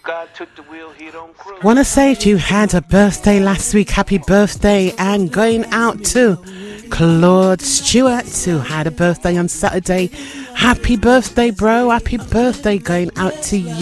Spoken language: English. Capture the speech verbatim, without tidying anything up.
God took the wheel, he don't cruise. Wanna say if you had a birthday last week, happy birthday, and going out to Claude Stewart, who had a birthday on Saturday. Happy birthday, bro. Happy birthday going out to you.